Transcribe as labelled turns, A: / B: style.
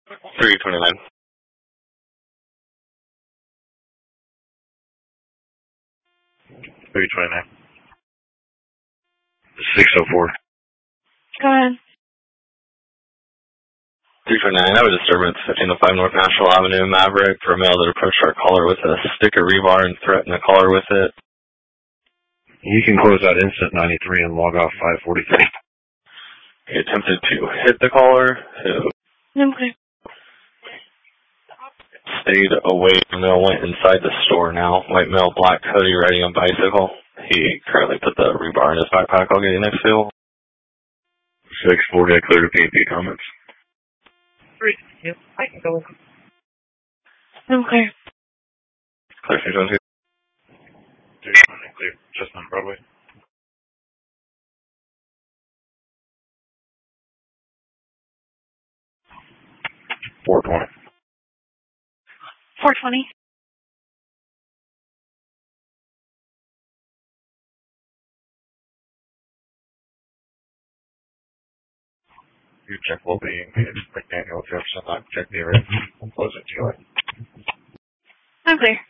A: 329. 329. 604.
B: Go ahead.
A: 329, I have a disturbance, 1505 North Nashville Avenue, Maverick, for a male that approached our caller with a stick of rebar and threatened the caller with it.
C: You can close out Instant 93 and log off 543.
A: He attempted to hit the caller, who
B: Okay.
A: stayed away from the male, went inside the store now. White male, black hoodie, riding a bicycle. He currently put the rebar in his backpack. I'll get you next field.
C: 640, I clear to PNP comments.
D: 3, I can go with you.
B: Okay.
A: Clear 612.
C: 320, clear. Just on Broadway. 420.
B: 420.
C: Your check will be engaged. McDaniel Jefferson, check the area. We'll close it to you.
B: I'm clear.